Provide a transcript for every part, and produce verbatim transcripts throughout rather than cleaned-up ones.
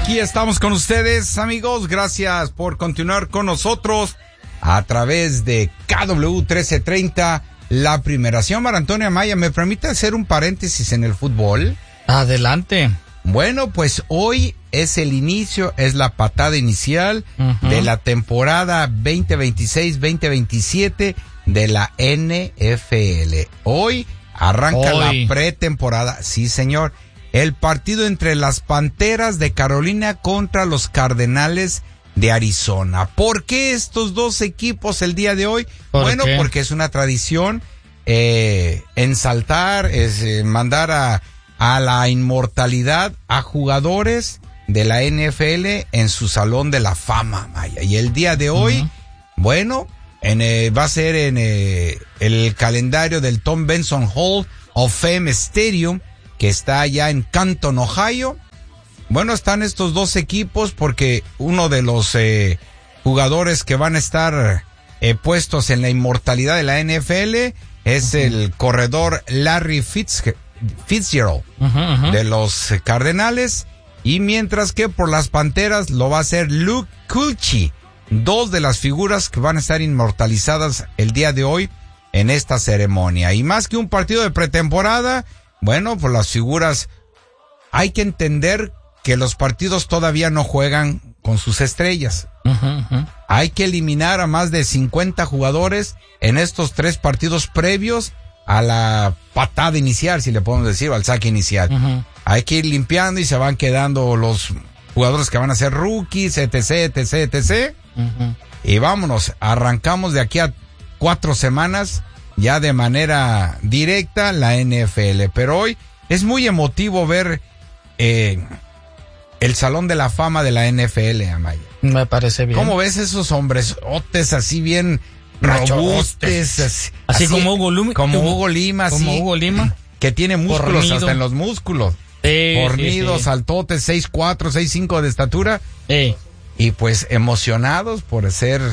Aquí estamos con ustedes, amigos. Gracias por continuar con nosotros a través de K W trece treinta, la primera. Señor Antonio Amaya, ¿me permite hacer un paréntesis en el fútbol? Adelante. Bueno, pues hoy es el inicio, es la patada inicial uh-huh. de la temporada veinte veintiséis veinte veintisiete de la N F L. Hoy arranca hoy. la pretemporada, sí señor. El partido entre las Panteras de Carolina contra los Cardenales de Arizona. ¿Por qué estos dos equipos el día de hoy? Bueno, qué? porque es una tradición eh, ensaltar, es eh, mandar a, a la inmortalidad a jugadores de la N F L en su Salón de la Fama, Maya. Y el día de hoy, uh-huh. bueno, en, eh, va a ser en eh, el calendario del Tom Benson Hall of Fame Stadium, que está allá en Canton, Ohio. Bueno, están estos dos equipos porque uno de los eh, jugadores que van a estar eh, puestos en la inmortalidad de la N F L es uh-huh. el corredor Larry Fitz, Fitzgerald uh-huh, uh-huh. de los Cardenales, y mientras que por las Panteras lo va a hacer Luke Kuechly, dos de las figuras que van a estar inmortalizadas el día de hoy en esta ceremonia. Y más que un partido de pretemporada, bueno, pues las figuras, hay que entender que los partidos todavía no juegan con sus estrellas. Uh-huh, uh-huh. Hay que eliminar a más de cincuenta jugadores en estos tres partidos previos a la patada inicial, si le podemos decir, o al saque inicial. Uh-huh. Hay que ir limpiando y se van quedando los jugadores que van a ser rookies, etc, etc, etc. Uh-huh. Y vámonos, arrancamos de aquí a cuatro semanas ya de manera directa la N F L. Pero hoy es muy emotivo ver eh, el Salón de la Fama de la N F L, Amaya. Me parece bien. ¿Cómo ves esos hombres otes así bien robustos? Así, así, así como Hugo Lima. Como Hugo Lima, Como sí, Hugo Lima. Que tiene músculos Fornido. hasta en los músculos. Sí, Fornidos, sí, sí. altotes, seis cuatro, seis cinco de estatura. Sí. Y pues emocionados por ser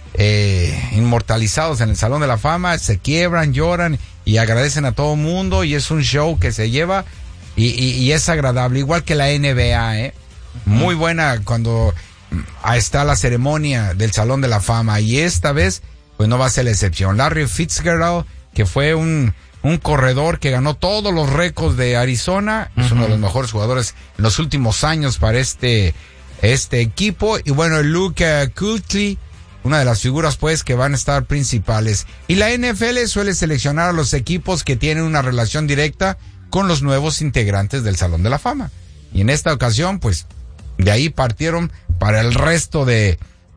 eh, inmortalizados en el Salón de la Fama. Se quiebran, lloran y agradecen a todo mundo. Y es un show que se lleva y, y, y es agradable. Igual que la N B A, ¿eh? Muy buena cuando está la ceremonia del Salón de la Fama. Y esta vez, pues no va a ser la excepción. Larry Fitzgerald, que fue un... un corredor que ganó todos los récords de Arizona, uh-huh. es uno de los mejores jugadores en los últimos años para este este equipo. Y bueno, Luke Kuechly, una de las figuras pues que van a estar principales. Y la N F L suele seleccionar a los equipos que tienen una relación directa con los nuevos integrantes del Salón de la Fama. Y en esta ocasión, pues, de ahí partieron para el resto de,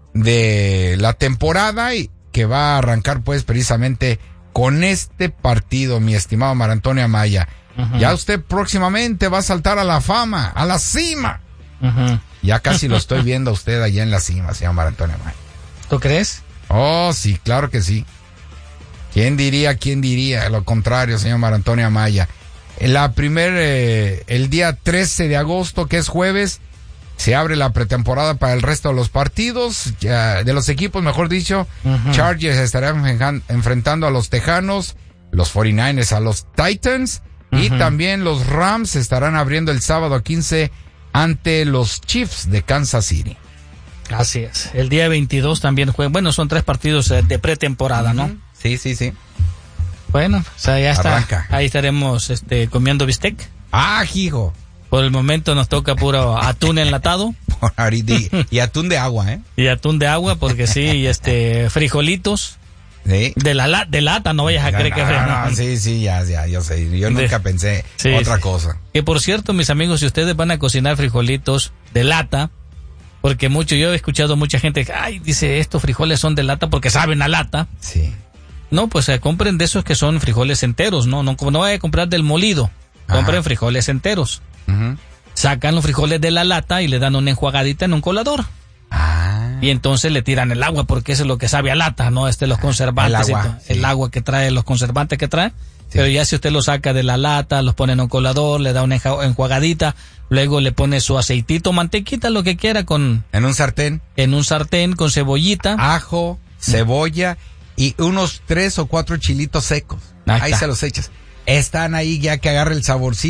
de la temporada, y que va a arrancar pues precisamente con este partido, mi estimado Mar Antonio Amaya. Uh-huh. Ya usted próximamente va a saltar a la fama, a la cima. Uh-huh. Ya casi lo estoy viendo a usted allá en la cima, señor Mar Antonio Amaya. ¿Tú crees? Oh, sí, claro que sí. ¿Quién diría, quién diría lo contrario, señor Mar Antonio Amaya? La primer, eh, el día trece de agosto, que es jueves, se abre la pretemporada para el resto de los partidos, ya, de los equipos, mejor dicho. Uh-huh. Chargers estarán enfrentando a los Tejanos, los cuarenta y nueve ers a los Titans, uh-huh. y también los Rams estarán abriendo el sábado quince ante los Chiefs de Kansas City. Así es. El día veintidós también juegan. Bueno, son tres partidos de pretemporada, uh-huh. ¿no? Sí, sí, sí. Bueno, o sea, ya está. Arranca. Ahí estaremos este, comiendo bistec. ¡Ah, hijo! Por el momento nos toca puro atún enlatado. Y atún de agua, ¿eh? Y atún de agua, porque sí, y este, frijolitos. Sí. De la, la de lata, no vayas a no, creer no, que... No, no, sí, sí, ya, ya, yo sé. Yo de, nunca pensé sí, otra sí. cosa. Que por cierto, mis amigos, si ustedes van a cocinar frijolitos de lata, porque mucho, yo he escuchado mucha gente que, ay, dice, estos frijoles son de lata porque saben a lata. Sí. No, pues eh, compren de esos que son frijoles enteros, no, no, no vaya a comprar del molido. Compren Ajá. frijoles enteros. Uh-huh. Sacan los frijoles de la lata y le dan una enjuagadita en un colador. Ah. Y entonces le tiran el agua, porque eso es lo que sabe a lata, ¿no? Este, los conservantes. El agua, y sí. el agua que trae, los conservantes que trae. Sí. Pero ya si usted lo saca de la lata, los pone en un colador, le da una enjuagadita, luego le pone su aceitito, mantequita, lo que quiera con... En un sartén. En un sartén con cebollita. Ajo, cebolla y unos tres o cuatro chilitos secos. Ahí, ahí se los echas. Están ahí ya que agarra el saborcito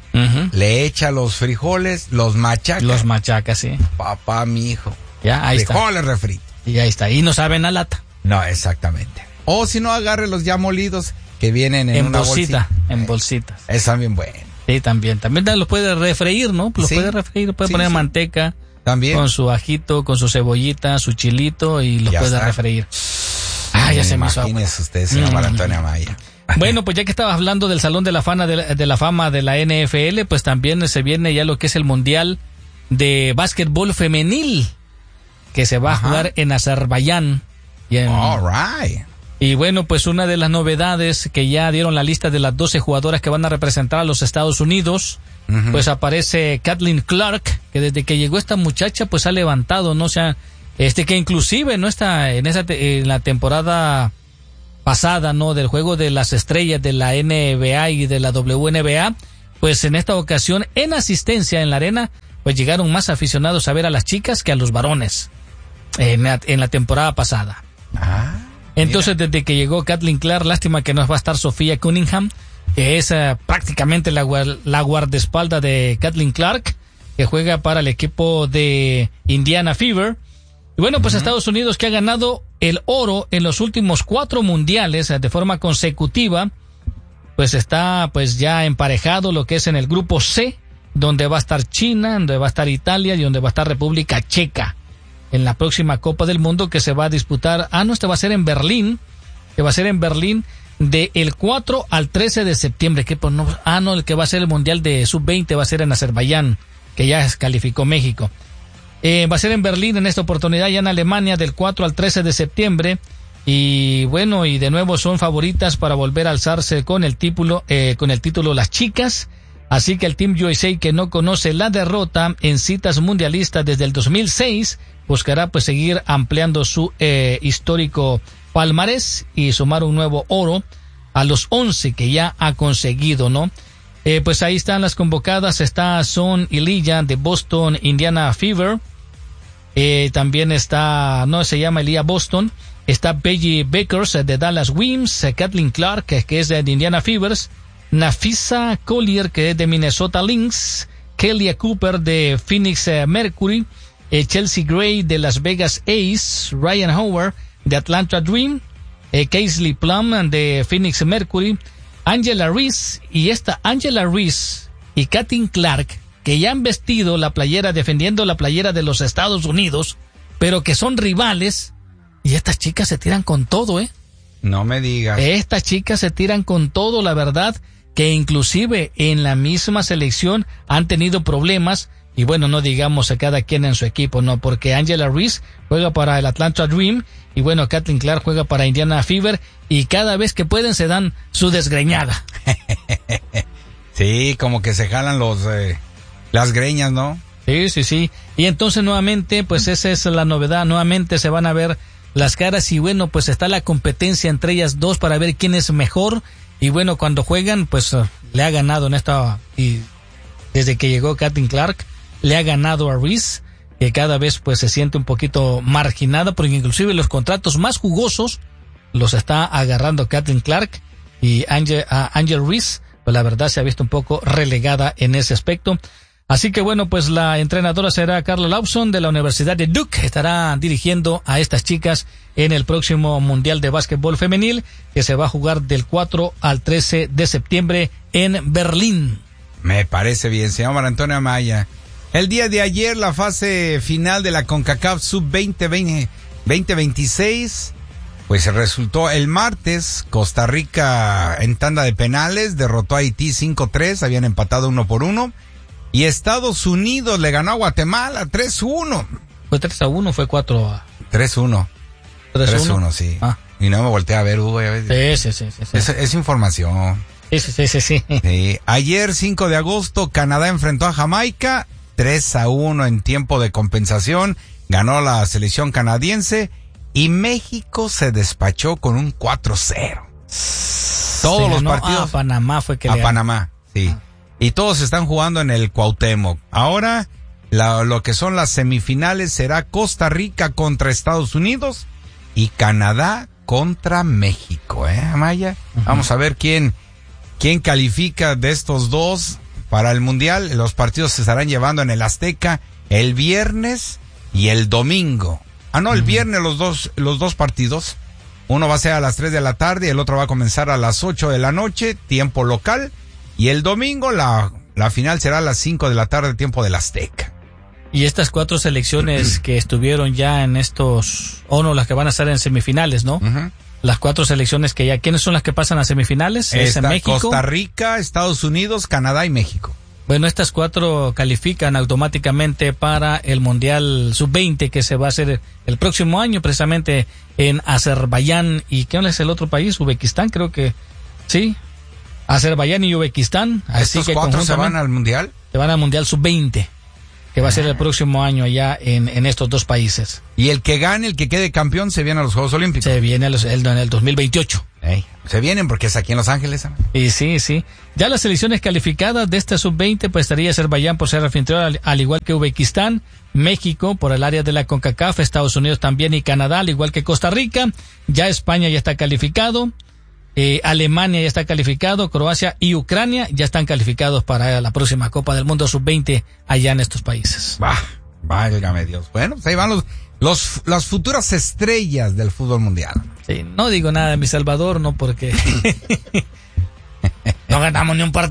uh-huh. le echa los frijoles, los machaca. Los machaca, sí. Papá, mi hijo. Ya, ahí frijoles está. Frijoles refritos. Y ahí está. Y no saben a lata. No, exactamente. O si no, agarre los ya molidos que vienen en, en una bolsita. bolsita. En eh, bolsitas. Están bien buenos. Sí, también. También los puede refreír, ¿no? Los sí. puede refreír, puede sí, poner sí. manteca. También. Con su ajito, con su cebollita, su chilito y los ya puede está. refreír. Ah, ya se me hizo agua. Imagínese usted, señor mm. Antonio Amaya. Bueno, pues ya que estabas hablando del Salón de la Fama de la, de la Fama de la N F L, pues también se viene ya lo que es el Mundial de Básquetbol Femenil, que se va Ajá. a jugar en Azerbaiyán. Y, en, All right. y bueno, pues una de las novedades que ya dieron la lista de las doce jugadoras que van a representar a los Estados Unidos, uh-huh. pues aparece Caitlin Clark, que desde que llegó esta muchacha pues ha levantado, ¿no? O sea, este que inclusive no está en esa te, en la temporada pasada, ¿no? Del juego de las estrellas de la N B A y de la W N B A, pues en esta ocasión en asistencia en la arena, pues llegaron más aficionados a ver a las chicas que a los varones en la, en la temporada pasada. Ah, Entonces, desde que llegó Caitlin Clark, lástima que no va a estar Sofía Cunningham, que es uh, prácticamente la, la guardaespaldas de Caitlin Clark, que juega para el equipo de Indiana Fever. Y bueno, pues uh-huh. Estados Unidos, que ha ganado el oro en los últimos cuatro mundiales de forma consecutiva, pues está pues ya emparejado lo que es en el grupo C, donde va a estar China, donde va a estar Italia y donde va a estar República Checa en la próxima Copa del Mundo que se va a disputar. Ah, no, este va a ser en Berlín, que va a ser en Berlín del cuatro al trece de septiembre. Que pues no, ah, no, el que va a ser el Mundial de sub veinte va a ser en Azerbaiyán, que ya calificó México. Eh, va a ser en Berlín en esta oportunidad, ya en Alemania, del cuatro al trece de septiembre. Y bueno, y de nuevo son favoritas para volver a alzarse con el título, eh, con el título las chicas. Así que el Team U S A, que no conoce la derrota en citas mundialistas desde el dos mil seis, buscará pues seguir ampliando su eh, histórico palmarés y sumar un nuevo oro a los once que ya ha conseguido, ¿no? Eh, pues ahí están las convocadas. Está Son Elijah de Boston Indiana Fever. Eh, también está, no se llama Elia Boston. Está Paige Bakers de Dallas Wings, Caitlin Clark, que es de Indiana Fevers, Nafisa Collier, que es de Minnesota Lynx, Kelia Cooper de Phoenix Mercury, eh, Chelsea Gray de Las Vegas Ace, Ryan Howard de Atlanta Dream, eh, Kaisley Plum de Phoenix Mercury, Angela Reese, y esta Angela Reese y Caitlin Clark, que ya han vestido la playera, defendiendo la playera de los Estados Unidos, pero que son rivales, y estas chicas se tiran con todo, ¿eh? No me digas. Estas chicas se tiran con todo, la verdad, que inclusive en la misma selección han tenido problemas, y bueno, no digamos a cada quien en su equipo, no, porque Angela Reese juega para el Atlanta Dream, y bueno, Caitlin Clark juega para Indiana Fever, y cada vez que pueden se dan su desgreñada. Sí, como que se jalan los eh, las greñas, ¿no? Sí, sí, sí. Y entonces nuevamente, pues esa es la novedad, nuevamente se van a ver las caras, y bueno, pues está la competencia entre ellas dos para ver quién es mejor. Y bueno, cuando juegan, pues uh, le ha ganado en esta, y desde que llegó Caitlin Clark, le ha ganado a Reese, que cada vez pues se siente un poquito marginada, porque inclusive los contratos más jugosos los está agarrando Caitlin Clark, y Angel, uh, Angel Reese, pues la verdad se ha visto un poco relegada en ese aspecto. Así que bueno, pues la entrenadora será Carla Lawson de la Universidad de Duke. Estará dirigiendo a estas chicas en el próximo Mundial de Básquetbol Femenil, que se va a jugar del cuatro al trece de septiembre en Berlín. Me parece bien, señor Antonio Amaya. El día de ayer, la fase final de la CONCACAF sub veinte veintiséis, pues resultó el martes. Costa Rica en tanda de penales derrotó a Haití cinco tres, habían empatado uno por uno. Y Estados Unidos le ganó a Guatemala tres uno. Fue tres a uno, fue cuatro a... tres uno. tres uno, sí. Ah. Y no me volteé a ver, Hugo. Sí, sí, sí. sí, sí. Es, es información. Sí, sí, sí, sí, sí. Sí. Ayer, cinco de agosto, Canadá enfrentó a Jamaica, tres a uno en tiempo de compensación. Ganó la selección canadiense y México se despachó con un cuatro cero. Todos se los ganó partidos. A Panamá fue que A le Panamá, sí. Ah. Y todos están jugando en el Cuauhtémoc. Ahora, la, lo que son las semifinales será Costa Rica contra Estados Unidos y Canadá contra México, ¿eh, Amaya? Uh-huh. Vamos a ver quién, quién califica de estos dos para el Mundial. Los partidos se estarán llevando en el Azteca el viernes y el domingo. Ah, no, el uh-huh. viernes los dos, los dos partidos. Uno va a ser a las tres de la tarde y el otro va a comenzar a las ocho de la noche, tiempo local. Y el domingo la, la final será a las cinco de la tarde, tiempo del Azteca. Y estas cuatro selecciones que estuvieron ya en estos, o no, las que van a estar en semifinales, ¿no? Uh-huh. Las cuatro selecciones que ya, ¿quiénes son las que pasan a semifinales? Es en México, Costa Rica, Estados Unidos, Canadá y México. Bueno, estas cuatro califican automáticamente para el Mundial sub veinte que se va a hacer el próximo año, precisamente en Azerbaiyán. ¿Y qué es el otro país? Uzbekistán, creo que sí. Azerbaiyán y Uzbekistán. ¿Estos así que cuatro se van al Mundial? Se van al Mundial sub veinte. Que va a ser el próximo año allá en, en estos dos países. Y el que gane, el que quede campeón, se viene a los Juegos Olímpicos. Se viene a los, el, en el dos mil veintiocho. Hey, se vienen porque es aquí en Los Ángeles. ¿eh? Y sí, sí. Ya las selecciones calificadas de esta sub veinte, pues estaría Azerbaiyán por ser anfitrión, al, al igual que Uzbekistán, México por el área de la CONCACAF, Estados Unidos también y Canadá, al igual que Costa Rica. Ya España ya está calificado. Eh, Alemania ya está calificado, Croacia y Ucrania ya están calificados para la próxima Copa del Mundo sub veinte allá en estos países. Bah, válgame Dios. Bueno, pues ahí van los, los, las futuras estrellas del fútbol mundial. Sí, no digo nada de mi Salvador, no porque no ganamos ni un partido.